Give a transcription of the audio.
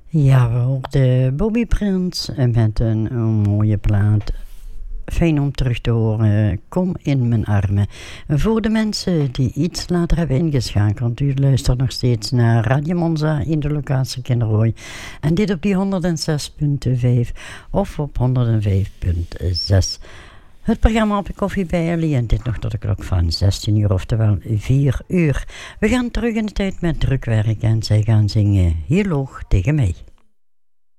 Ja, we hoorden Bobby Prince met een mooie plaat. Fijn om terug te horen. Kom in mijn armen. Voor de mensen die iets later hebben ingeschakeld. U luistert nog steeds naar Radio Monza in de locatie Kinderhooi. En dit op die 106.5 of op 105.6. Het programma op de koffie bij Ellie en dit nog tot de klok van 16 uur, oftewel 4 uur. We gaan terug in de tijd met drukwerk en zij gaan zingen Hier loog tegen mij.